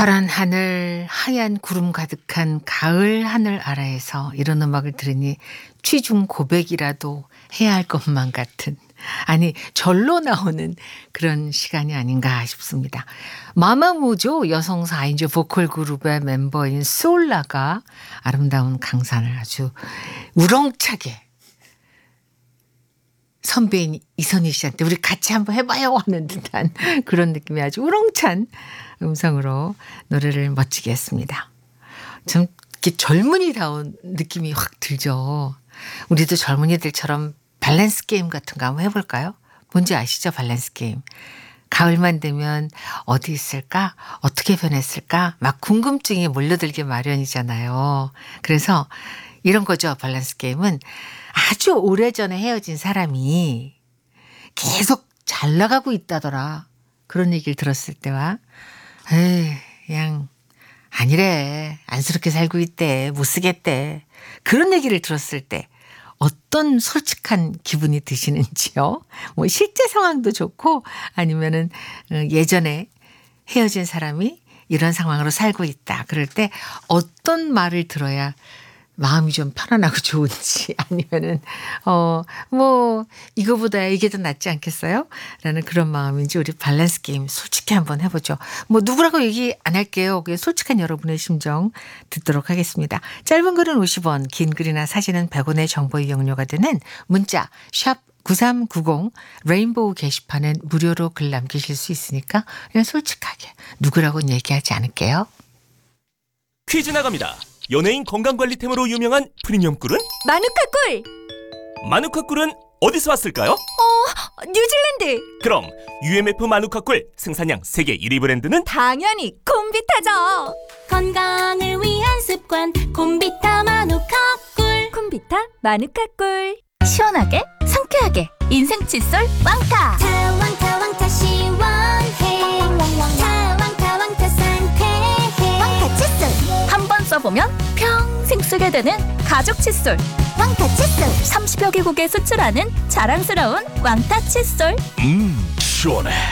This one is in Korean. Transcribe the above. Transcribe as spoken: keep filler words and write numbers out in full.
파란 하늘, 하얀 구름 가득한 가을 하늘 아래에서 이런 음악을 들으니 취중 고백이라도 해야 할 것만 같은, 아니 절로 나오는 그런 시간이 아닌가 싶습니다. 마마무죠. 여성 사 인조 보컬 그룹의 멤버인 솔라가 아름다운 강산을 아주 우렁차게 선배인 이선희 씨한테 우리 같이 한번 해봐요 하는 듯한 그런 느낌이 아주 우렁찬 음성으로 노래를 멋지게 했습니다. 좀 이렇게 젊은이다운 느낌이 확 들죠. 우리도 젊은이들처럼 밸런스 게임 같은 거 한번 해볼까요? 뭔지 아시죠? 밸런스 게임. 가을만 되면 어디 있을까? 어떻게 변했을까? 막 궁금증이 몰려들게 마련이잖아요. 그래서 이런 거죠. 밸런스 게임은 아주 오래전에 헤어진 사람이 계속 잘 나가고 있다더라. 그런 얘기를 들었을 때와 에이 그냥 아니래. 안쓰럽게 살고 있대. 못 쓰겠대. 그런 얘기를 들었을 때 어떤 솔직한 기분이 드시는지요? 뭐 실제 상황도 좋고 아니면은 예전에 헤어진 사람이 이런 상황으로 살고 있다. 그럴 때 어떤 말을 들어야 마음이 좀 편안하고 좋은지 아니면은 어 뭐 이거보다 이게 더 낫지 않겠어요? 라는 그런 마음인지 우리 밸런스 게임 솔직히 한번 해보죠. 뭐 누구라고 얘기 안 할게요. 그게 솔직한 여러분의 심정 듣도록 하겠습니다. 짧은 글은 오십 원, 긴 글이나 사진은 백 원의 정보 이용료가 되는 문자 샵 구삼구공 레인보우 게시판은 무료로 글 남기실 수 있으니까 그냥 솔직하게 누구라고는 얘기하지 않을게요. 퀴즈 나갑니다. 연예인 건강관리템으로 유명한 프리미엄 꿀은? 마누카 꿀! 마누카 꿀은 어디서 왔을까요? 어, 뉴질랜드! 그럼 유엠에프 마누카 꿀 생산량 세계 일 위 브랜드는? 당연히 콤비타죠! 건강을 위한 습관 콤비타 마누카 꿀. 콤비타 마누카 꿀. 시원하게, 상쾌하게, 인생 칫솔 왕타! 타왕타 왕타 시원해. 타왕타 왕타 상쾌해. 왕타 칫솔. 한 번 써보면 평생 쓰게 되는 가죽 칫솔. 왕타 칫솔. 삼십여 개국에 수출하는 자랑스러운 왕타 칫솔. 음 시원해.